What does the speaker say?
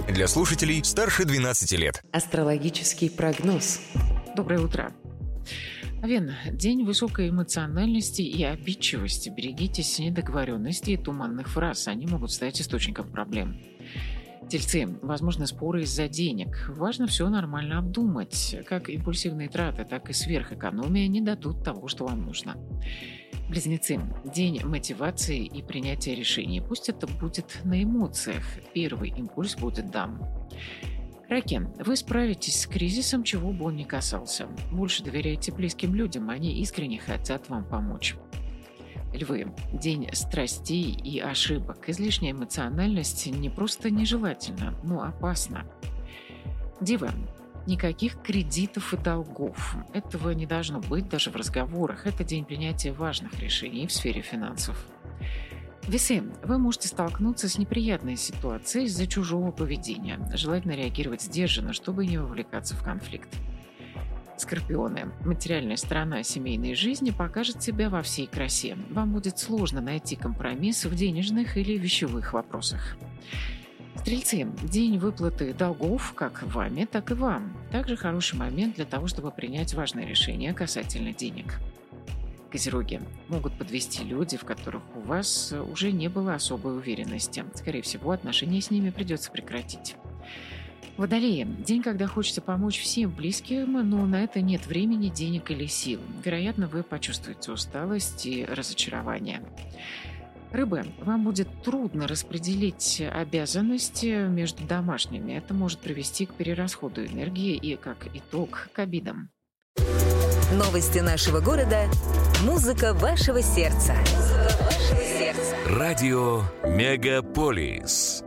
Для слушателей старше 12 лет. Астрологический прогноз. Доброе утро. Овен, день высокой эмоциональности и обидчивости. Берегитесь недоговоренностей и туманных фраз. Они могут стать источником проблем. Тельцы, возможно, споры из-за денег. Важно все нормально обдумать. Как импульсивные траты, так и сверхэкономия не дадут того, что вам нужно. Близнецы, день мотивации и принятия решений. Пусть это будет на эмоциях. Первый импульс будет дам. Раки, вы справитесь с кризисом, чего бы он ни касался. Больше доверяйте близким людям, они искренне хотят вам помочь. Львы, день страстей и ошибок. Излишняя эмоциональность не просто нежелательна, но опасна. Девы, никаких кредитов и долгов. Этого не должно быть даже в разговорах. Это день принятия важных решений в сфере финансов. Весы, вы можете столкнуться с неприятной ситуацией из-за чужого поведения. Желательно реагировать сдержанно, чтобы не вовлекаться в конфликт. Скорпионы, материальная сторона семейной жизни покажет себя во всей красе. Вам будет сложно найти компромисс в денежных или вещевых вопросах. Стрельцы, день выплаты долгов как вами, так и вам. Также хороший момент для того, чтобы принять важное решение касательно денег. Козероги, могут подвести люди, в которых у вас уже не было особой уверенности. Скорее всего, отношения с ними придется прекратить. Водолеи, день, когда хочется помочь всем близким, но на это нет времени, денег или сил. Вероятно, вы почувствуете усталость и разочарование. Рыбы, вам будет трудно распределить обязанности между домашними. Это может привести к перерасходу энергии и, как итог, к обидам. Новости нашего города. Музыка вашего сердца. Радио Мегаполис.